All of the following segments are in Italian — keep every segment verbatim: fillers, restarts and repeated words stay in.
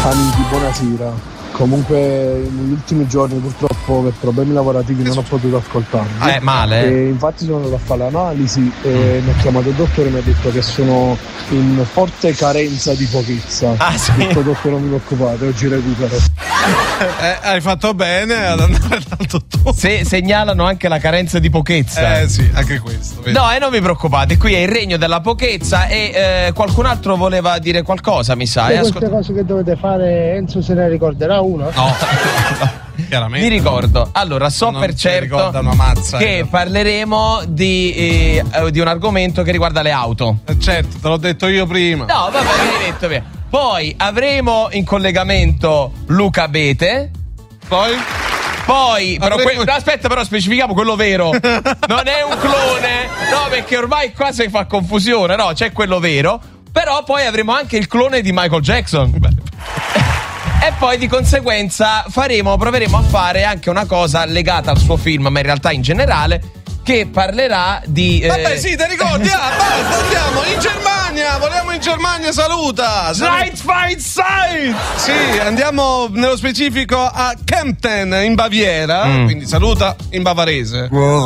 Amici, buonasera. Comunque negli ultimi giorni purtroppo per problemi lavorativi non ho potuto ascoltarvi. Eh, male. E infatti sono andato a fare l'analisi e mi ha chiamato il dottore e mi ha detto che sono in forte carenza di pochezza. Ah, sì? Ho detto dottore non vi preoccupate, oggi recupero. Eh, hai fatto bene ad andare dal dottore. Se segnalano anche la carenza di pochezza. Eh sì, anche questo. Vedi? No, e non vi preoccupate, qui è il regno della pochezza e eh, qualcun altro voleva dire qualcosa, mi sa. E eh, queste ascolt- cose che dovete fare, Enzo se ne ricorderà una? No, chiaramente. Mi ricordo, allora so Non per si certo ricorda una mazza, che eh. parleremo di, eh, di un argomento che riguarda le auto. Eh, certo, te l'ho detto io prima. No, vabbè, me l'hai detto bene. Poi avremo in collegamento Luca Bete. Poi? Poi, però Avremo... que- aspetta, però specifichiamo quello vero. Non è un clone, no, perché ormai qua si fa confusione, no, c'è quello vero. Però poi avremo anche il clone di Michael Jackson. E poi di conseguenza faremo, proveremo a fare anche una cosa legata al suo film, ma in realtà in generale, che parlerà di. Eh... Vabbè, sì, ti ricordi? Ah, basta, andiamo in Germania. Vogliamo in Germania, saluta. Right, fight, side! Sì, andiamo nello specifico a Kempten in Baviera. Mm. Quindi saluta in bavarese.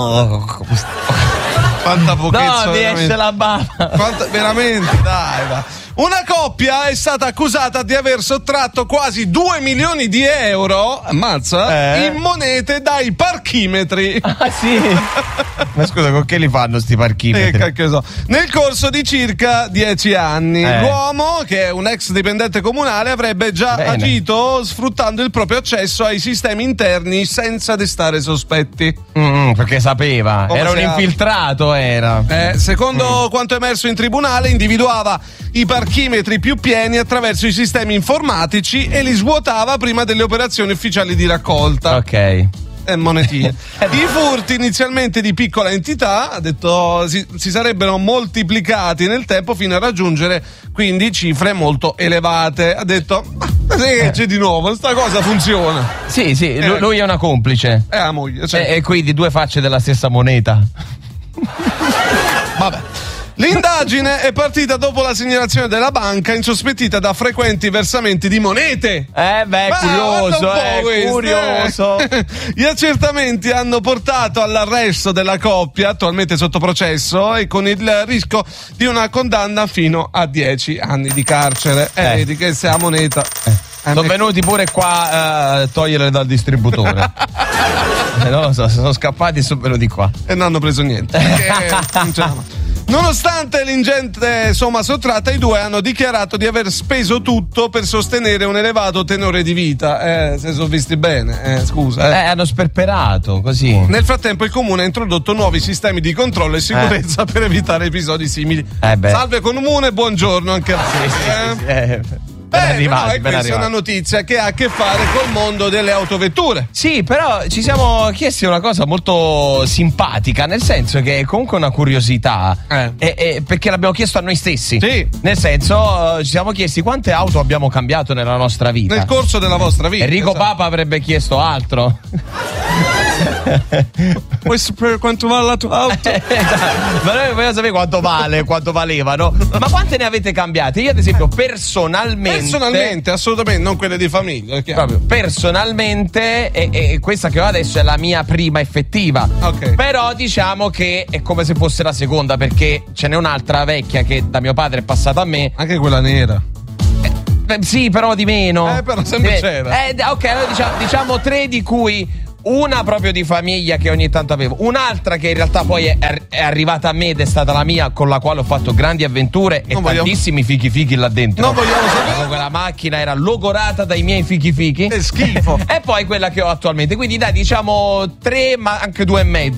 Quanta pochezza. No, mi veramente. esce la bava. Quanta, veramente, dai, dai. Una coppia è stata accusata di aver sottratto quasi due milioni di euro, ammazza, Eh? in monete dai parchimetri. Ah, sì? Ma scusa, con che li fanno sti Eh, parchimetri? cacchio so. Nel corso di circa dieci anni, Eh. l'uomo, che è un ex dipendente comunale, avrebbe già Bene. agito sfruttando il proprio accesso ai sistemi interni senza destare sospetti. Mm, perché sapeva. Come Era un si apre? infiltrato, era. Eh, secondo quanto emerso in tribunale, individuava i parchimetri più pieni attraverso i sistemi informatici e li svuotava prima delle operazioni ufficiali di raccolta. Ok. E monetine. I furti inizialmente di piccola entità, ha detto, si, si sarebbero moltiplicati nel tempo fino a raggiungere quindi cifre molto elevate. Ha detto, ma sai che c'è di nuovo? Sta cosa funziona. Sì, sì, Eh. lu- lui è una complice. È la moglie, cioè, E, e quindi due facce della stessa moneta. vabbè. L'indagine è partita dopo la segnalazione della banca insospettita da frequenti versamenti di monete. Eh beh, Ma curioso, guarda un po' eh, questo, curioso. eh. Gli accertamenti hanno portato all'arresto della coppia, attualmente sotto processo, e con il rischio di una condanna fino a dieci anni di carcere. Eh, Eh. vedi che se a moneta. Eh, Sono venuti pure qua a eh, togliere dal distributore. Eh, non lo so, sono scappati e sono venuti qua. E non hanno preso niente. Perché non ce la- Nonostante l'ingente somma sottratta, i due hanno dichiarato di aver speso tutto per sostenere un elevato tenore di vita. Eh, se sono visti bene, eh, scusa. Eh, Eh. hanno sperperato, così. Nel frattempo il comune ha introdotto nuovi sistemi di controllo e sicurezza per evitare episodi simili. Eh beh. Salve comune, buongiorno anche a te. eh. Eh, ben Eh, arrivati, no, e ben questa è una arrivati. notizia che ha a che fare col mondo delle autovetture. Sì, però ci siamo chiesti una cosa molto simpatica, nel senso che è comunque una curiosità, Eh. e- e perché l'abbiamo chiesto a noi stessi. Sì. Nel senso, eh, ci siamo chiesti quante auto abbiamo cambiato nella nostra vita. Nel corso della vostra vita. Enrico esatto. Papa avrebbe chiesto altro. Questo per quanto vale la tua auto? Ma noi vogliamo sapere quanto vale, quanto valevano. Ma quante ne avete cambiate? Io, ad esempio, personalmente. Personalmente, assolutamente, non quelle di famiglia. è chiaro. Proprio personalmente, e, e questa che ho adesso è la mia prima effettiva. Ok. Però diciamo che è come se fosse la seconda, perché ce n'è un'altra vecchia che da mio padre è passata a me. Anche quella nera. Eh, sì, però di meno. Eh, però sempre Eh, c'era. eh, ok, allora diciamo, diciamo tre, di cui una proprio di famiglia che ogni tanto avevo, un'altra che in realtà poi è, è arrivata a me ed è stata la mia, con la quale ho fatto grandi avventure e Non vogliamo- tantissimi fichi fichi là dentro. Non vogliamo sapere. Proprio quella macchina era logorata dai miei fichi fichi. Che schifo. E poi quella che ho attualmente. Quindi dai, diciamo tre, ma anche due e mezzo.